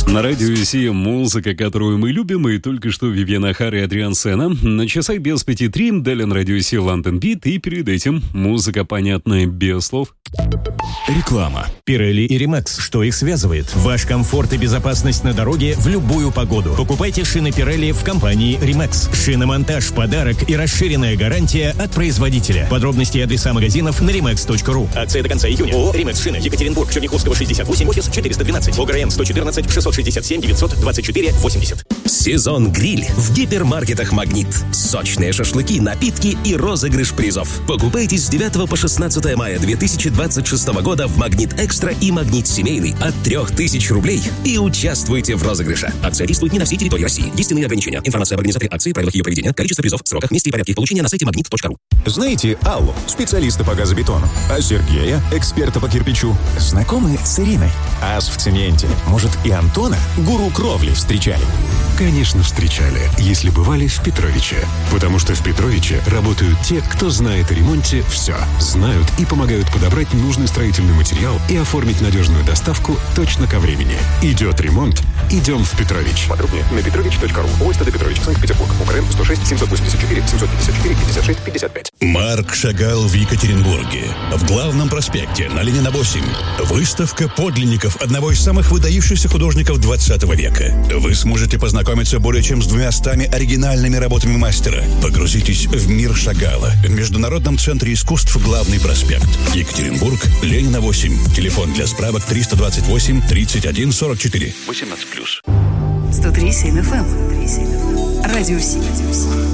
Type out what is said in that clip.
На радио Си музыка, которую мы любим, и только что Вивьен Ахар и Адриан Сена. На часах без 5:03, далее на радио Си Лондон Бит, и перед этим музыка, понятная без слов. Реклама. Pirelli и Rimax. Что их связывает? Ваш комфорт и безопасность на дороге в любую погоду. Покупайте шины Pirelli в компании Rimax. Шиномонтаж, подарок и расширенная гарантия от производителя. Подробности и адреса магазинов на rimax.ru. Акция до конца июня. ООО «Rimax Шины». Екатеринбург, Черняховского, 68, офис 412. ОГРН 114 667 924 80. Сезон гриль в гипермаркетах «Магнит». Сочные шашлыки, напитки и розыгрыш призов. Покупайте с 9 по 16 мая 2026 года в «Магнит Экстра» и «Магнит Семейный» от 3000 рублей и участвуйте в розыгрыше. Акция действует не на всей территории России. Действенные ограничения. Информация об организаторе акции, правилах ее проведения, количество призов, сроках, месте и порядке их получения на сайте magnit.ru. Знаете Аллу, специалиста по газобетону? А Сергея, эксперта по кирпичу? Знакомы с Ириной? Ас в цементе. Может, и Антона, гуру кровли, встречали? Конечно, встречали, если бывали в Петровиче. Потому что в Петровиче работают те, кто знает о ремонте все. Знают и помогают подобрать нужный строительный материал и оформить надежную доставку точно ко времени. Идет ремонт, идем в Петрович. Подробнее на petrovich.ru. ОСТД Петрович, Санкт-Петербург. УКРН 106 784 754 56 55. Марк Шагал в Екатеринбурге. В главном проспекте на Ленина 8. Выставка подлинников одного из самых выдающихся художников 20 века. Вы сможете познакомиться более чем с 200 оригинальными работами мастера. Погрузитесь в мир Шагала в Международном центре искусств «Главный проспект». Екатеринбург, Ленина 8. Телефон для справок 328 31 44. 18+. 103.7 FM. Радио Си.